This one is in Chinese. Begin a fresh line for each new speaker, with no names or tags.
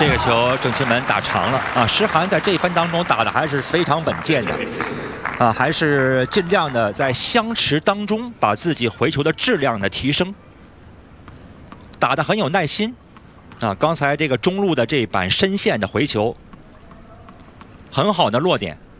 这个球郑钦文打长了啊！石涵在这一分当中打的还是非常稳健的啊，还是尽量的在相持当中把自己回球的质量的提升，打得很有耐心啊！刚才这个中路的这板深线的回球，很好的落点。